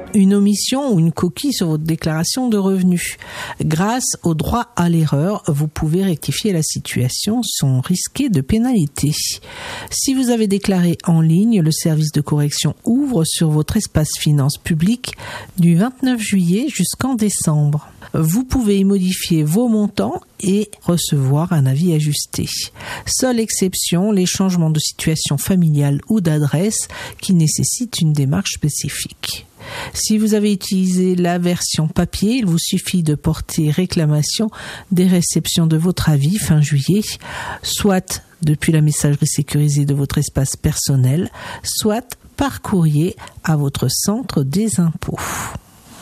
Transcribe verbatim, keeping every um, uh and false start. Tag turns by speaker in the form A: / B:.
A: une omission ou une coquille sur votre déclaration de revenus. Grâce au droit à l'erreur, vous pouvez rectifier la situation sans risquer de pénalité. Si vous avez déclaré en ligne, le service de correction ouvre sur votre espace finances publiques du vingt-neuf juillet jusqu'en décembre. Vous pouvez y modifier vos montants et recevoir un avis ajusté. Seule exception, les changements de situation familiale ou d'adresse qui nécessitent une démarche spécifique. Si vous avez utilisé la version papier, il vous suffit de porter réclamation des réceptions de votre avis fin juillet, soit depuis la messagerie sécurisée de votre espace personnel, soit par courrier à votre centre des impôts.